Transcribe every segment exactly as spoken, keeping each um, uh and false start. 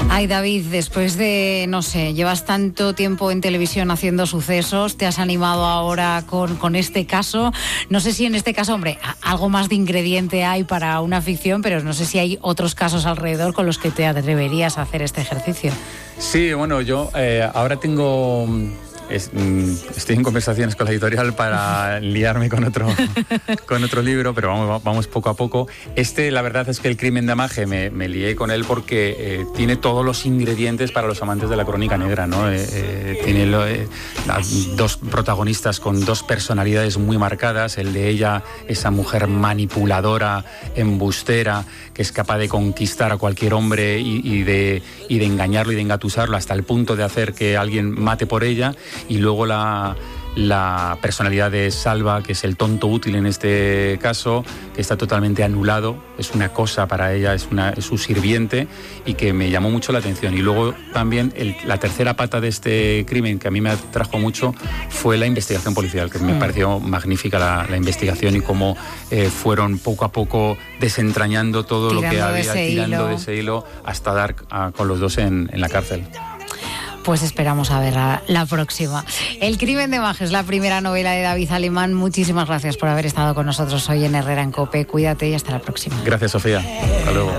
Ay, David, después de, no sé, llevas tanto tiempo en televisión haciendo sucesos, te has animado ahora con, con este caso. No sé si en este caso, hombre, algo más de ingrediente hay para una ficción, pero no sé si hay otros casos alrededor con los que te atreverías a hacer este ejercicio. Sí, bueno, yo eh, ahora tengo... Es, estoy en conversaciones con la editorial para liarme con otro, con otro libro, pero vamos, vamos poco a poco. Este, la verdad es que El crimen de Amaje me, me lié con él porque eh, tiene todos los ingredientes para los amantes de la crónica negra, ¿no? Eh, eh, tiene lo, eh, las dos protagonistas con dos personalidades muy marcadas. El de ella, esa mujer manipuladora, embustera, que es capaz de conquistar a cualquier hombre y, y, de, y de engañarlo y de engatusarlo hasta el punto de hacer que alguien mate por ella. Y luego la, la personalidad de Salva, que es el tonto útil en este caso, que está totalmente anulado, es una cosa para ella, es, una, es su sirviente, y que me llamó mucho la atención. Y luego también el, la tercera pata de este crimen, que a mí me atrajo mucho, fue la investigación policial, que me pareció magnífica la, la investigación y cómo eh, fueron poco a poco desentrañando todo tirando lo que había, de tirando hilo. de ese hilo, hasta dar a, con los dos en, en la cárcel. Pues esperamos a ver la, la próxima. El crimen de Amaje es la primera novela de David Alemán. Muchísimas gracias por haber estado con nosotros hoy en Herrera en COPE. Cuídate y hasta la próxima. Gracias, Sofía. Hasta luego.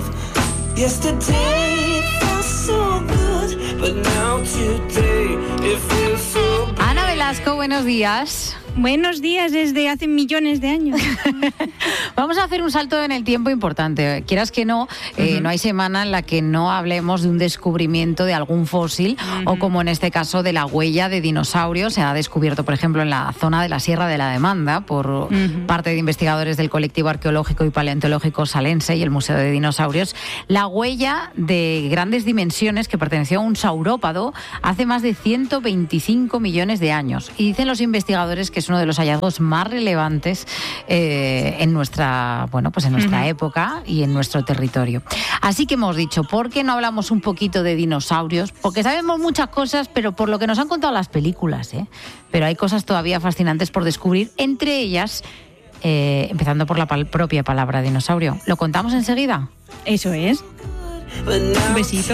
Ana Velasco, buenos días. Buenos días desde hace millones de años. Vamos a hacer un salto en el tiempo importante. Quieras que no, eh, uh-huh. no hay semana en la que no hablemos de un descubrimiento de algún fósil uh-huh. o, como en este caso, de la huella de dinosaurios. Se ha descubierto, por ejemplo, en la zona de la Sierra de la Demanda por uh-huh. parte de investigadores del colectivo arqueológico y paleontológico salense y el Museo de Dinosaurios, la huella de grandes dimensiones que perteneció a un saurópodo hace más de ciento veinticinco millones de años. Y dicen los investigadores que es uno de los hallazgos más relevantes eh, en nuestra, bueno, pues en nuestra uh-huh. época y en nuestro territorio. Así que hemos dicho, ¿por qué no hablamos un poquito de dinosaurios? Porque sabemos muchas cosas, pero por lo que nos han contado las películas, ¿eh? Pero hay cosas todavía fascinantes por descubrir, entre ellas, eh, empezando por la pal- propia palabra dinosaurio. ¿Lo contamos enseguida? Eso es. Un besito.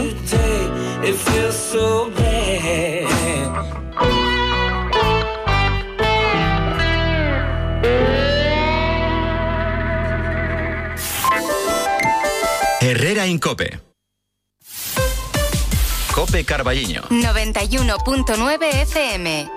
Herrera en COPE. COPE Carballiño. noventa y uno punto nueve F M.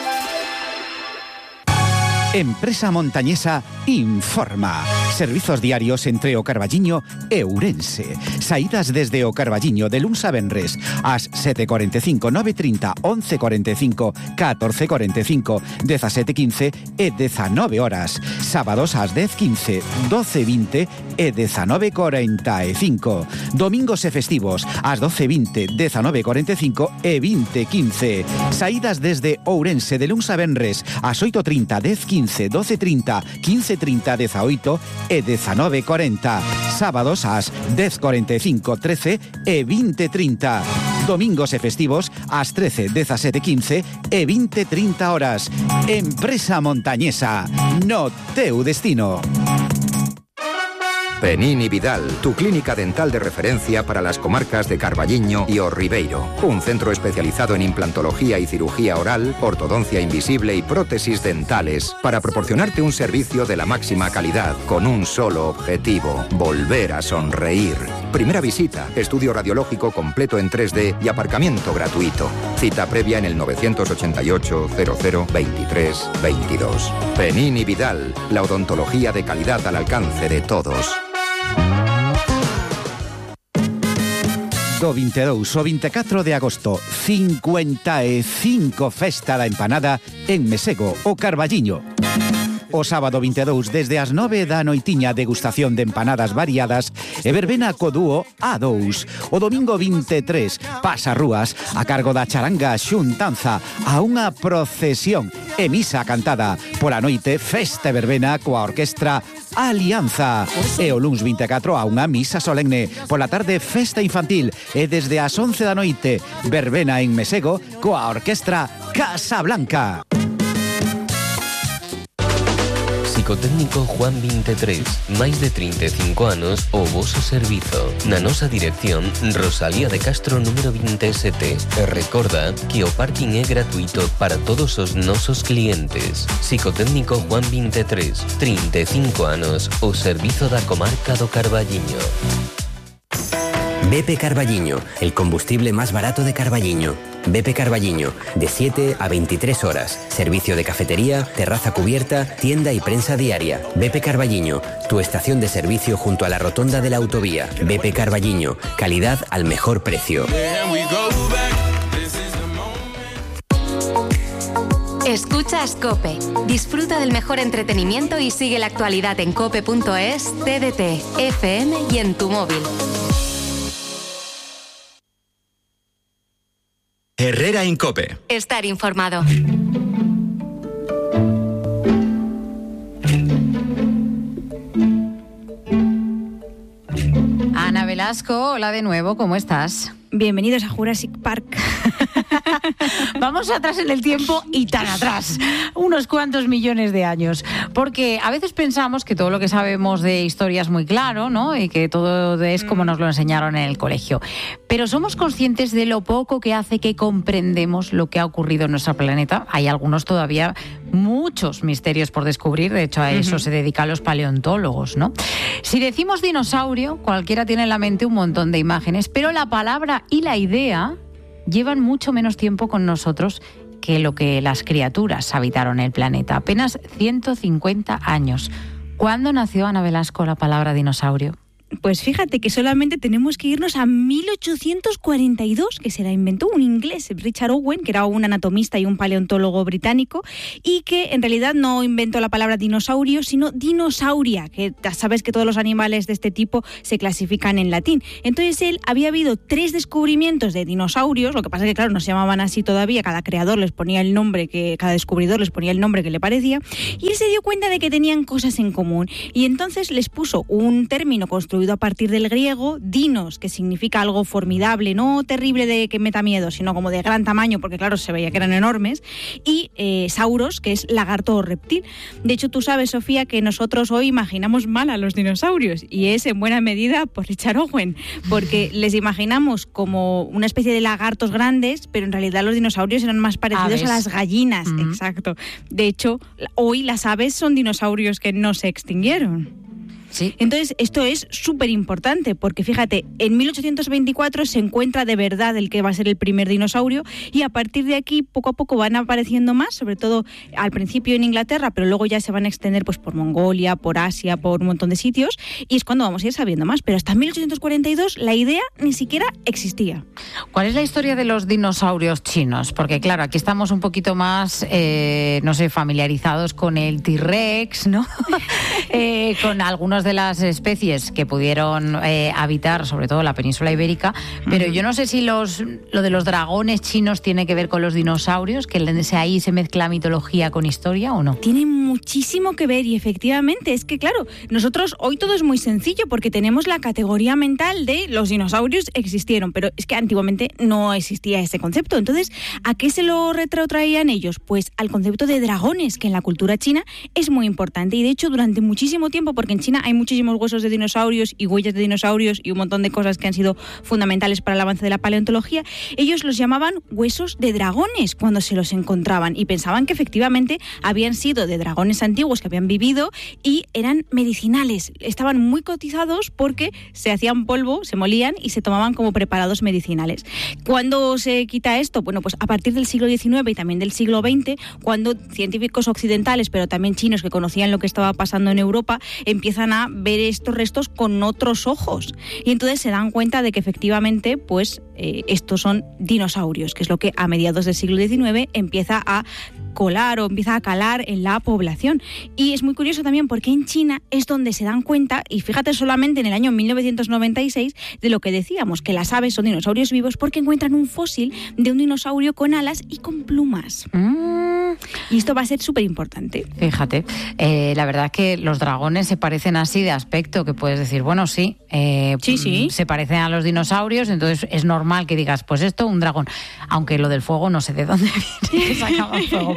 Empresa Montañesa informa. Servizos diarios entre O Carballiño e Ourense. Saídas desde O Carballiño de luns a venres ás sete cuarenta e cinco, nove trinta, once cuarenta e cinco, catorce cuarenta e cinco, dezasete quince e dezanove horas. Sábados ás dez quince, doce vinte e dezanove cuarenta e cinco. Domingos e festivos ás doce vinte, dezanove cuarenta e cinco e vinte quince. Saídas desde Ourense de luns a venres ás oito trinta, dez quince, doce trinta, quince trinta, dezaoito e dezanove cuarenta. Sábados ás dez cuarenta e cinco, trece e vinte trinta. Domingos e festivos ás trece, dezasete quince e vinte trinta horas. Empresa Montañesa, no teu destino. Penín y Vidal, tu clínica dental de referencia para las comarcas de Carballiño y O Ribeiro. Un centro especializado en implantología y cirugía oral, ortodoncia invisible y prótesis dentales, para proporcionarte un servicio de la máxima calidad con un solo objetivo: volver a sonreír. Primera visita, estudio radiológico completo en tres D y aparcamiento gratuito. Cita previa en el novecientos ochenta y ocho, cero cero, veintitrés, veintidós. Penín y Vidal, la odontología de calidad al alcance de todos. Do veintidós ao veinticuatro de agosto, cincuenta e cinco Festa da Empanada en Mesego, O Carballiño. O sábado veintidós, desde as nove da noitiña, degustación de empanadas variadas e verbena co dúo A dous. O domingo vinte e tres, pasarrúas a cargo da charanga xuntanza a unha procesión e misa cantada. Pola noite, festa e verbena coa orquestra Alianza. E o luns vinte e catro a unha misa solemne. Pola tarde, festa infantil. E desde as once da noite, verbena en Mesego coa orquestra Casablanca. Psicotécnico Juan veintitrés, máis de treinta e cinco anos o voso servizo. Na nosa dirección, Rosalía de Castro número veintisiete. E recorda que o parking é gratuito para todos os nosos clientes. Psicotécnico Juan veintitrés, treinta e cinco anos o servizo da comarca do Carballiño. B P Carballiño, el combustible más barato de Carballiño. B P Carballiño, de siete a veintitrés horas. Servicio de cafetería, terraza cubierta, tienda y prensa diaria. B P Carballiño, tu estación de servicio junto a la rotonda de la autovía. B P Carballiño, calidad al mejor precio. Escuchas COPE. Disfruta del mejor entretenimiento y sigue la actualidad en cope punto es, T D T, F M y en tu móvil. Herrera en COPE. Estar informado. Ana Velasco, hola de nuevo, ¿cómo estás? Bienvenidos a Jurassic Park. Vamos atrás en el tiempo y tan atrás, unos cuantos millones de años, porque a veces pensamos que todo lo que sabemos de historia es muy claro, ¿no? Y que todo es como nos lo enseñaron en el colegio. Pero ¿somos conscientes de lo poco que hace que comprendemos lo que ha ocurrido en nuestro planeta? Hay algunos todavía, muchos misterios por descubrir, de hecho a eso uh-huh. se dedican los paleontólogos, ¿no? Si decimos dinosaurio, cualquiera tiene en la mente un montón de imágenes, pero la palabra y la idea llevan mucho menos tiempo con nosotros que lo que las criaturas habitaron el planeta. Apenas ciento cincuenta años. ¿Cuándo nació, Ana Velasco, la palabra dinosaurio? Pues fíjate que solamente tenemos que irnos a mil ochocientos cuarenta y dos, que se la inventó un inglés, Richard Owen, que era un anatomista y un paleontólogo británico, y que en realidad no inventó la palabra dinosaurio, sino dinosauria, que sabes que todos los animales de este tipo se clasifican en latín. Entonces él había habido tres descubrimientos de dinosaurios, lo que pasa es que claro, no se llamaban así todavía, cada creador les ponía el nombre, que cada descubridor les ponía el nombre que le parecía, y él se dio cuenta de que tenían cosas en común, y entonces les puso un término construido a partir del griego, dinos, que significa algo formidable, no terrible de que meta miedo, sino como de gran tamaño, porque claro, se veía que eran enormes, y eh, sauros, que es lagarto o reptil. De hecho, tú sabes, Sofía, que nosotros hoy imaginamos mal a los dinosaurios, y es en buena medida por Richard Owen, porque les imaginamos como una especie de lagartos grandes, pero en realidad los dinosaurios eran más parecidos ¿Aves? a las gallinas. Uh-huh. Exacto. De hecho, hoy las aves son dinosaurios que no se extinguieron. Sí. Entonces, esto es súper importante porque, fíjate, en mil ochocientos veinticuatro se encuentra de verdad el que va a ser el primer dinosaurio y a partir de aquí, poco a poco van apareciendo más, sobre todo al principio en Inglaterra, pero luego ya se van a extender pues por Mongolia, por Asia, por un montón de sitios y es cuando vamos a ir sabiendo más. Pero hasta mil ochocientos cuarenta y dos la idea ni siquiera existía. ¿Cuál es la historia de los dinosaurios chinos? Porque, claro, aquí estamos un poquito más, eh, no sé, familiarizados con el T-Rex, ¿no? eh, con algunos de las especies que pudieron eh, habitar, sobre todo la península ibérica, pero uh-huh. yo no sé si los lo de los dragones chinos tiene que ver con los dinosaurios, que ahí se mezcla mitología con historia, ¿o no? Tiene muchísimo que ver y efectivamente es que, claro, nosotros hoy todo es muy sencillo porque tenemos la categoría mental de los dinosaurios existieron, pero es que antiguamente no existía ese concepto. Entonces, ¿a qué se lo retrotraían ellos? Pues al concepto de dragones, que en la cultura china es muy importante y de hecho durante muchísimo tiempo, porque en China hay muchísimos huesos de dinosaurios y huellas de dinosaurios y un montón de cosas que han sido fundamentales para el avance de la paleontología, ellos los llamaban huesos de dragones cuando se los encontraban y pensaban que efectivamente habían sido de dragones antiguos que habían vivido y eran medicinales. Estaban muy cotizados porque se hacían polvo, se molían y se tomaban como preparados medicinales. ¿Cuándo se quita esto? Bueno, pues a partir del siglo diecinueve y también del siglo veinte, cuando científicos occidentales, pero también chinos que conocían lo que estaba pasando en Europa, empiezan a ver estos restos con otros ojos y entonces se dan cuenta de que efectivamente pues eh, estos son dinosaurios, que es lo que a mediados del siglo diecinueve empieza a colar o empieza a calar en la población. Y es muy curioso también porque en China es donde se dan cuenta, y fíjate solamente en el año mil novecientos noventa y seis, de lo que decíamos, que las aves son dinosaurios vivos porque encuentran un fósil de un dinosaurio con alas y con plumas. Mm. Y esto va a ser súper importante. Fíjate, eh, la verdad es que los dragones se parecen así de aspecto, que puedes decir, bueno, sí, eh, sí, sí, se parecen a los dinosaurios, entonces es normal que digas, pues esto, un dragón. Aunque lo del fuego no sé de dónde viene, que sacaba fuego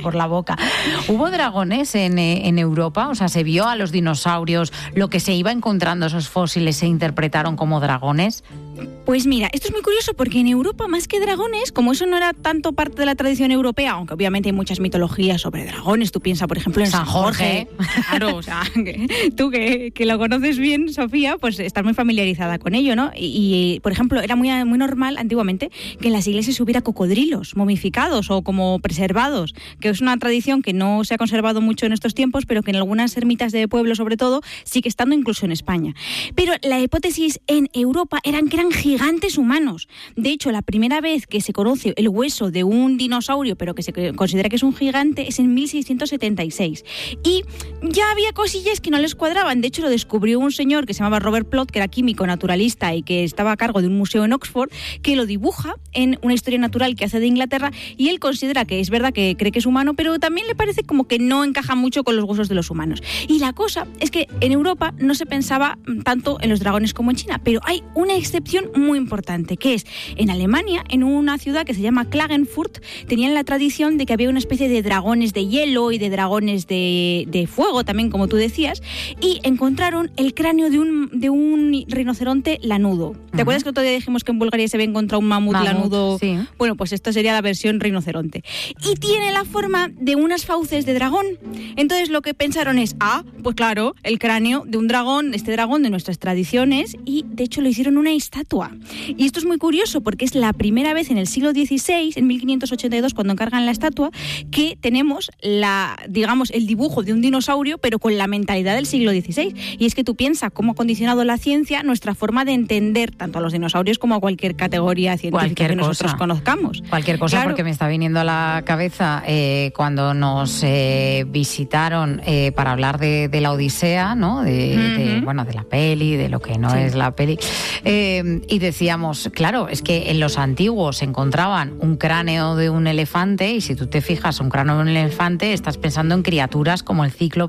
por la boca. ¿Hubo dragones en, en Europa? O sea, ¿se vio a los dinosaurios, lo que se iba encontrando esos fósiles se interpretaron como dragones? Pues mira, esto es muy curioso porque en Europa, más que dragones, como eso no era tanto parte de la tradición europea, aunque obviamente hay muchas mitologías sobre dragones, tú piensas, por ejemplo, en San, San Jorge. Jorge. Claro, o sea, que, tú que, que lo conoces bien, Sofía, pues estás muy familiarizada con ello, ¿no? Y, y por ejemplo, era muy, muy normal antiguamente que en las iglesias hubiera cocodrilos momificados o como preservados, que es una tradición que no se ha conservado mucho en estos tiempos, pero que en algunas ermitas de pueblo, sobre todo, sigue estando incluso en España. Pero la hipótesis en Europa eran que eran gigantes humanos. De hecho, la primera vez que se conoce el hueso de un dinosaurio, pero que se considera que es un gigante, es en mil seiscientos setenta y seis. Y ya había cosillas que no les cuadraban. De hecho, lo descubrió un señor que se llamaba Robert Plot, que era químico naturalista y que estaba a cargo de un museo en Oxford, que lo dibuja en una historia natural que hace de Inglaterra, y él considera que es verdad que cree que es humano, pero también le parece como que no encaja mucho con los huesos de los humanos. Y la cosa es que en Europa no se pensaba tanto en los dragones como en China, pero hay una excepción muy importante, que es en Alemania, en una ciudad que se llama Klagenfurt, tenían la tradición de que había una especie de dragones de hielo y de dragones de, de fuego, también como tú decías, y encontraron el cráneo de un, de un rinoceronte lanudo. ¿Te uh-huh. acuerdas que otro día dijimos que en Bulgaria se había encontrado un mamut, mamut lanudo? Sí. Bueno, pues esto sería la versión rinoceronte. Y tiene la forma de unas fauces de dragón. Entonces lo que pensaron es, ah, pues claro, el cráneo de un dragón, este dragón de nuestras tradiciones, y de hecho lo hicieron una estatua. Y esto es muy curioso porque es la primera vez en el siglo dieciséis, en mil quinientos ochenta y dos, cuando encargan la estatua, que tenemos la, digamos, el dibujo de un dinosaurio, pero con la mentalidad del siglo dieciséis. Y es que tú piensas cómo ha condicionado la ciencia nuestra forma de entender tanto a los dinosaurios como a cualquier categoría científica cualquier que nosotros cosa. conozcamos. Cualquier cosa, claro. Porque me está viniendo a la cabeza eh, cuando nos eh, visitaron eh, para hablar de, de la Odisea, ¿no? De, uh-huh. de, bueno, de la peli, de lo que no sí. es la peli. Eh, Y decíamos, claro, es que en los antiguos se encontraban un cráneo de un elefante, y si tú te fijas un cráneo de un elefante, estás pensando en criaturas como el cíclope